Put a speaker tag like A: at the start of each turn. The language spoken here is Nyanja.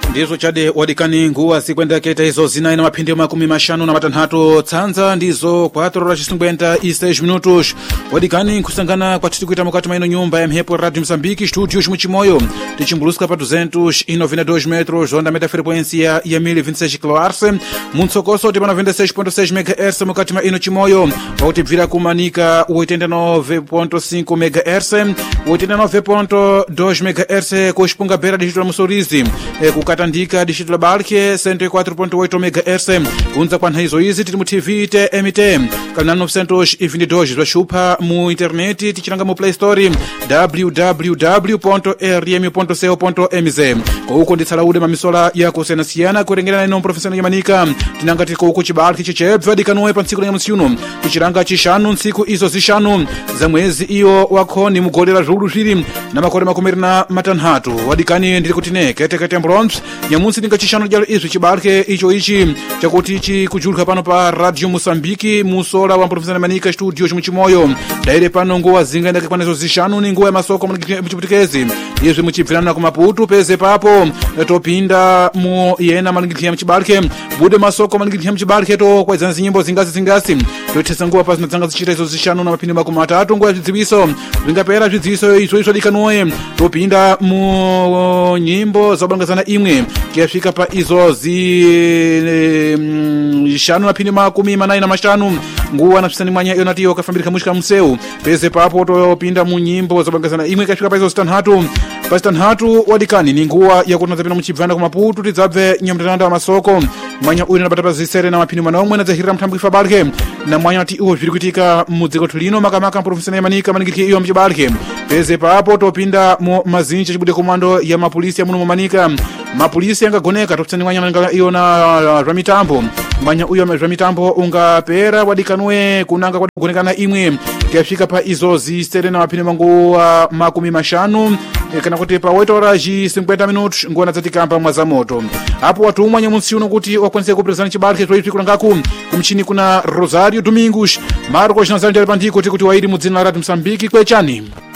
A: ndizo chade wadikani nguwa sikwenda keta izo zina ina mapindi makumi mashanu na matanhatu tsanza ndizo 4:50 minutos wadikani kusangana kwa titikuita mukati maino nyumba ya mhepo Radio Msambiki studios muchimoyo tichimbuluska pa 292 metros onda meta frequência ya 1026 kHz muntsokoso tipana 96.6 MHz mukati maino chimoyo pautibvira kumanika 89.5 MHz 89.2 MHz kuxipunga bera digital musorizi kukatandika digital balke 104.8 MHz kunza kwa nhaizo izi tiri mu TV TMT kanal 922 zvaxupha mu internet tichiranga mu Play Store www.rm.co.mz kouko nditsala ude mamisola yako siyana kurengerana ino professional yamanika tinanga tiko uko chibalke chichebva dikanoe pa ntsiku la musiuno tichiranga chishanu ntsiku izo zishanu za mwezi iyo wakhoni mugolera zulu zviri na makore makumiri na matanhatu wadikani ndiri kuti kete mbronze nyamunsi tinga chishanu jalo izvi chibalke icho ichi chakuti ichi kujulika pano pa Radio Mosambiki musola wa professional manika studio muchimoyo daire pano nguwa zinga ndake kwanezo zishanu ni nguwa ya masoko muchiputikezi izvi muchibvirana ku Maputo peze papo topinda mu yena malingithia muchibalke bude masoko malingithia muchibalke to kwa zanzi nyimbo zingasi totesa nguwa pasina dzanga zichita izo zishanu na mapindi makumi matatu nguwa zvidziwiso zvingapera zvidziwiso izvo dikanoe topinda mu nyimbo zabangazana imwe kuyasvika pa izo zishanu na pindi makumi manai na mashanu nguwa na pisani mwanya iyo natiyo kafambirika mushika museu peze papo topinda mu nyimbo zabangazana imwe kuyasvika pa izo zitanhatu wadikani ni nguwa yakuti pina muchibvana ku Maputo tidzabve nyamtanda wa masoko mwanya uyu napata pa zisere na mapindi manomwe na zahirira mthambo ifabalke na mwanya ti uwo zviri kuitika mudziko tulino makamaka professional yamanika manikiti iyo mchibalke peze papo topinda mu mazinji chibude komando ya mapolisi ya muno manika mapolisi yangagoneka topsani mwanya nanga iyo na zvamitambo mwanya uyo zvamitambo ungapera wadikanwe kunanga kwagonekana imwe kuyasvika pa izo zisere na mapindi manguwa makumi mashanu kana kuti pa 8 horas 50 minutos ngona dzatikamba mwaza moto apo watu umwe nyamunsi uno kuti wakwanise kupresana chibalke zvoitwi kulangaku kumchini kuna Rosario Domingos Marcos Nazaré Pandiko kuti wairi mudzina la Radio Msambiki kwechani